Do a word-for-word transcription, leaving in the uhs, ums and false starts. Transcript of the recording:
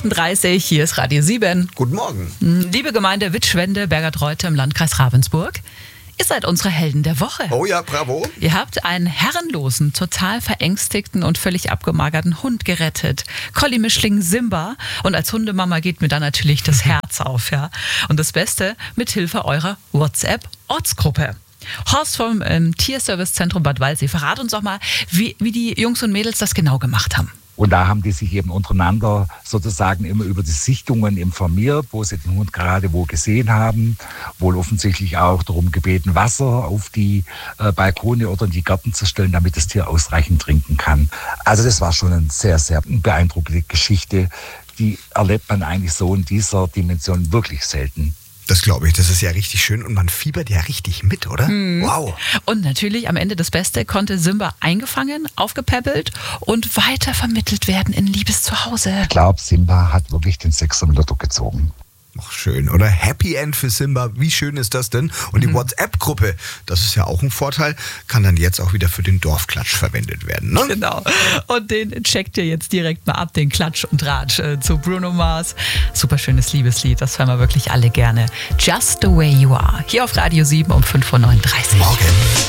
achtunddreißig, hier ist Radio sieben. Guten Morgen. Liebe Gemeinde Wittschwende, Bergertreute im Landkreis Ravensburg, ihr seid unsere Helden der Woche. Oh ja, bravo. Ihr habt einen herrenlosen, total verängstigten und völlig abgemagerten Hund gerettet. Collie-Mischling Simba. Und als Hundemama geht mir dann natürlich das Herz auf. Ja. Und das Beste, mit Hilfe eurer WhatsApp-Ortsgruppe. Horst vom ähm, Tierservicezentrum Bad Waldsee, verrat uns doch mal, wie, wie die Jungs und Mädels das genau gemacht haben. Und da haben die sich eben untereinander sozusagen immer über die Sichtungen informiert, wo sie den Hund gerade wo gesehen haben. Wohl offensichtlich auch darum gebeten, Wasser auf die äh, Balkone oder in die Gärten zu stellen, damit das Tier ausreichend trinken kann. Also das war schon eine sehr, sehr beeindruckende Geschichte. Die erlebt man eigentlich so in dieser Dimension wirklich selten. Das glaube ich, das ist ja richtig schön und man fiebert ja richtig mit, oder? Mhm. Wow. Und natürlich am Ende das Beste, konnte Simba eingefangen, aufgepäppelt und weiter vermittelt werden in liebes Zuhause. Ich glaube, Simba hat wirklich den Sechser im Lotto gezogen. Ach, schön, oder? Happy End für Simba, wie schön ist das denn? Und die mhm. WhatsApp-Gruppe, das ist ja auch ein Vorteil, kann dann jetzt auch wieder für den Dorfklatsch verwendet werden, ne? Genau. Und den checkt ihr jetzt direkt mal ab, den Klatsch und Ratsch äh, zu Bruno Mars. Super schönes Liebeslied, das hören wir wirklich alle gerne. Just the way you are. Hier auf Radio sieben um fünf Uhr neununddreißig. Morgen.